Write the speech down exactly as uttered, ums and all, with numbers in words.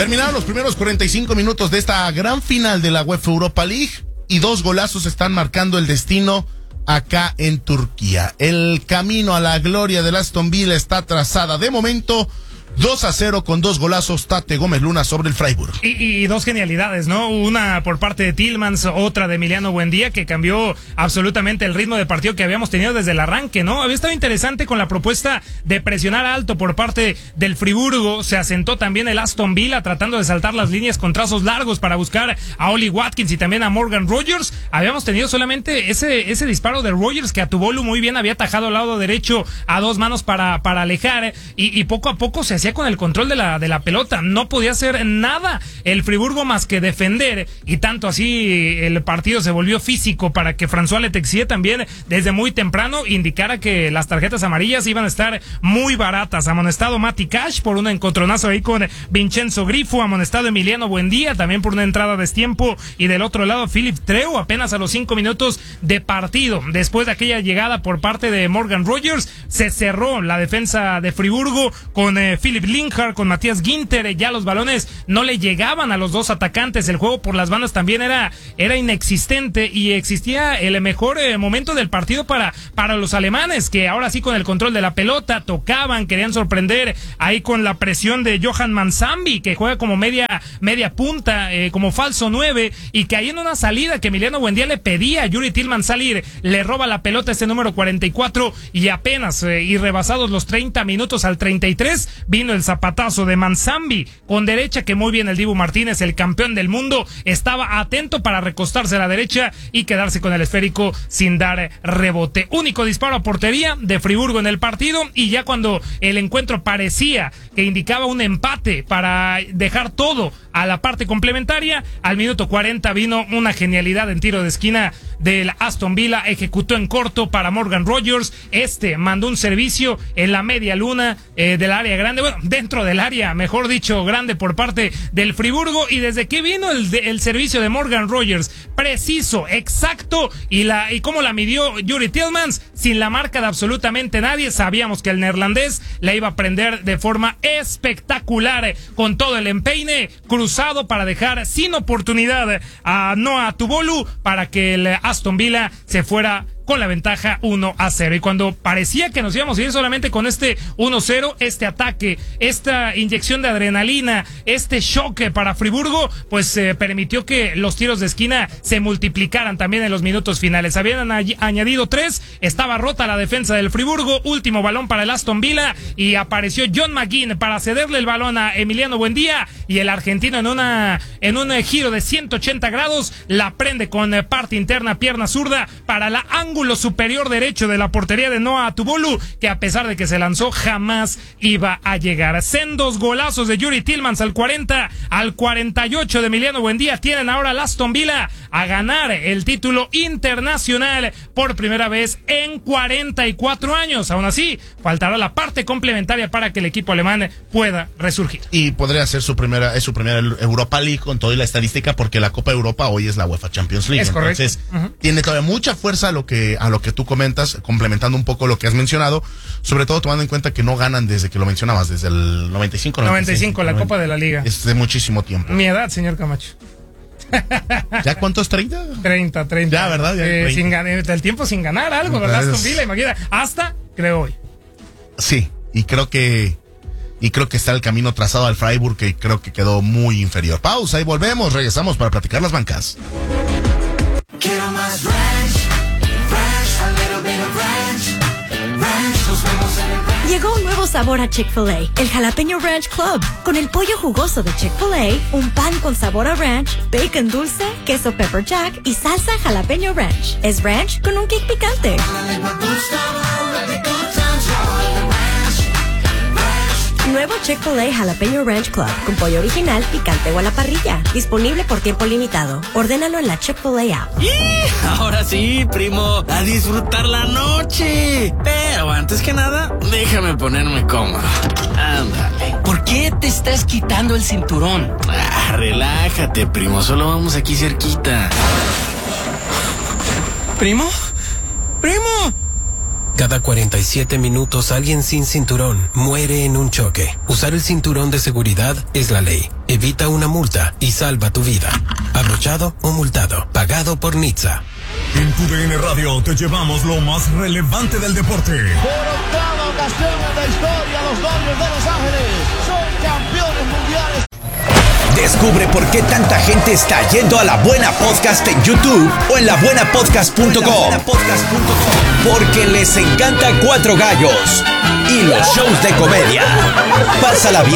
Terminaron los primeros cuarenta y cinco minutos de esta gran final de la UEFA Europa League y dos golazos están marcando el destino acá en Turquía. El camino a la gloria del Aston Villa está trazada de momento. dos a cero con dos golazos Tate Gómez Luna sobre el Freiburg. Y, y dos genialidades, ¿no? Una por parte de Tielemans, otra de Emiliano Buendía, que cambió absolutamente el ritmo de partido que habíamos tenido desde el arranque, ¿no? Había estado interesante con la propuesta de presionar alto por parte del Friburgo. Se asentó también el Aston Villa tratando de saltar las líneas con trazos largos para buscar a Oli Watkins y también a Morgan Rogers. Habíamos tenido solamente ese, ese disparo de Rogers que a Tubolu muy bien había atajado al lado derecho a dos manos para, para alejar y, y poco a poco se hacía con el control de la de la pelota, no podía hacer nada el Friburgo más que defender, y tanto así el partido se volvió físico para que François Letexie también desde muy temprano indicara que las tarjetas amarillas iban a estar muy baratas. Amonestado Mati Cash por un encontronazo ahí con Vincenzo Grifo, amonestado Emiliano Buendía también por una entrada a destiempo, y del otro lado Philip Treu apenas a los cinco minutos de partido. Después de aquella llegada por parte de Morgan Rogers, se cerró la defensa de Friburgo con eh, Philip Linhart, con Matías Ginter. Ya los balones no le llegaban a los dos atacantes, el juego por las bandas también era, era inexistente, y existía el mejor eh, momento del partido para, para los alemanes, que ahora sí con el control de la pelota tocaban, querían sorprender ahí con la presión de Johan Mansambi, que juega como media, media punta, eh, como falso nueve, y que ahí en una salida que Emiliano Buendía le pedía a Yuri Tillman salir, le roba la pelota a este número cuarenta y cuatro, y apenas eh, y rebasados los treinta minutos al treinta y tres vino el zapatazo de Mansambi con derecha, que muy bien el Dibu Martínez, el campeón del mundo, estaba atento para recostarse a la derecha y quedarse con el esférico sin dar rebote. Único disparo a portería de Friburgo en el partido, y ya cuando el encuentro parecía que indicaba un empate para dejar todo a la parte complementaria, al minuto cuarenta vino una genialidad en tiro de esquina del Aston Villa, ejecutó en corto para Morgan Rogers, este mandó un servicio en la media luna eh, del área grande, bueno, dentro del área, mejor dicho, grande por parte del Friburgo, y desde que vino el, de, el servicio de Morgan Rogers, preciso, exacto, y la y cómo la midió Yuri Tillmans, sin la marca de absolutamente nadie, sabíamos que el neerlandés la iba a prender de forma espectacular, con todo el empeine cruzado para dejar sin oportunidad a Noah Tubolu para que el Aston Villa se fuera con la ventaja uno a cero. Y cuando parecía que nos íbamos a ir solamente con este uno cero, este ataque, esta inyección de adrenalina, este choque para Friburgo, pues eh, permitió que los tiros de esquina se multiplicaran también en los minutos finales. Habían añadido tres, estaba rota la defensa del Friburgo, último balón para el Aston Villa, y apareció John McGinn para cederle el balón a Emiliano Buendía, y el argentino en una en un giro de ciento ochenta grados la prende con eh, parte interna, pierna zurda, para la ángulo superior derecho de la portería de Noah Tubolu, que a pesar de que se lanzó jamás iba a llegar. Sendos golazos de Yuri Tillmans al cuarenta, al cuarenta y ocho de Emiliano Buendía tienen ahora al Aston Villa a ganar el título internacional por primera vez en cuarenta y cuatro años. Aún así, faltará la parte complementaria para que el equipo alemán pueda resurgir. Y podría ser su primera, es su primera Europa League con toda la estadística, porque la Copa Europa hoy es la UEFA Champions League. Es correcto. Entonces, uh-huh. tiene todavía mucha fuerza a lo que a lo que tú comentas, complementando un poco lo que has mencionado, sobre todo tomando en cuenta que no ganan desde que lo mencionabas, desde el noventa y cinco, noventa y cinco, la Copa de la Liga. Es de muchísimo tiempo. Mi edad, señor Camacho. ¿Ya cuántos? ¿treinta? treinta, treinta. Ya, ¿verdad? Ya, eh, sin ganar, el tiempo sin ganar algo, ¿verdad? Aston Villa, imagina, hasta, creo hoy. Sí, y creo que y creo que está el camino trazado al Freiburg, que creo que quedó muy inferior. Pausa y volvemos, regresamos para platicar las bancas. Quiero más ranch, ranch, a little bit of ranch, ranch, nos vemos en el ranch. Llegó un nuevo sabor a Chick-fil-A, el Jalapeño Ranch Club. Con el pollo jugoso de Chick-fil-A, un pan con sabor a ranch, bacon dulce, queso pepper jack y salsa jalapeño ranch. Es ranch con un kick picante. Nuevo Chick-fil-A Jalapeño Ranch Club, con pollo original, picante o a la parrilla. Disponible por tiempo limitado. Ordénalo en la Chick-fil-A app. ¡Y! Ahora sí, primo, a disfrutar la noche. Pero antes que nada, déjame ponerme cómodo. Ándale. ¿Por qué te estás quitando el cinturón? Ah, relájate, primo, solo vamos aquí cerquita. ¿Primo? ¿Primo? Cada cuarenta y siete minutos alguien sin cinturón muere en un choque. Usar el cinturón de seguridad es la ley. Evita una multa y salva tu vida. Abrochado o multado. Pagado por Nizza. En tu D N Radio te llevamos lo más relevante del deporte. Por octava ocasión en la historia, los Dodgers de Los Ángeles son campeones mundiales. Descubre por qué tanta gente está yendo a La Buena Podcast en YouTube o en la buena podcast punto com. Porque les encanta Cuatro Gallos y los shows de comedia. Pásala bien.